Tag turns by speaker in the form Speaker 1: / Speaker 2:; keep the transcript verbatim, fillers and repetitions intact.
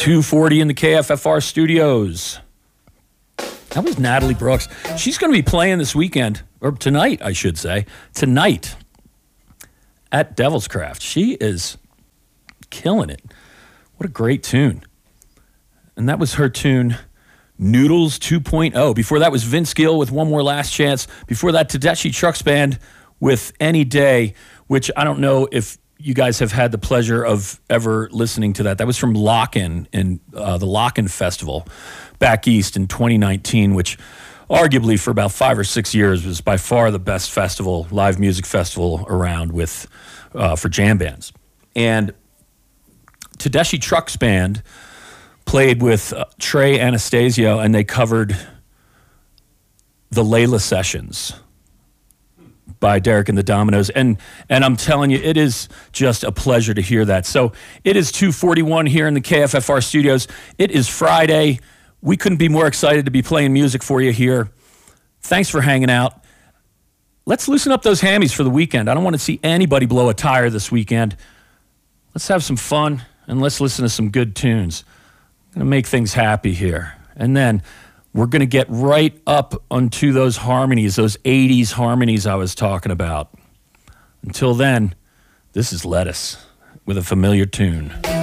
Speaker 1: two forty in the K F F R studios. That was Natalie Brooks. She's going to be playing this weekend, or tonight, I should say. Tonight at Devil's Craft. She is killing it. What a great tune. And that was her tune, Noodles two point oh. Before that was Vince Gill with One More Last Chance. Before that, Tedeschi Trucks Band with Any Day, which I don't know if you guys have had the pleasure of ever listening to that. That was from Lock-In, in uh, the Lock-In Festival back east in twenty nineteen, which arguably for about five or six years was by far the best festival, live music festival around with uh, for jam bands. And Tedeschi Trucks Band played with uh, Trey Anastasio, and they covered the Layla Sessions by Derek and the Dominoes. And and I'm telling you, it is just a pleasure to hear that. So it is two forty-one here in the K F F R studios. It is Friday. We couldn't be more excited to be playing music for you here. Thanks for hanging out. Let's loosen up those hammies for the weekend. I don't want to see anybody blow a tire this weekend. Let's have some fun, and let's listen to some good tunes. I'm going to make things happy here. And then we're going to get right up onto those harmonies, those eighties harmonies I was talking about. Until then, this is Lettuce with a familiar tune.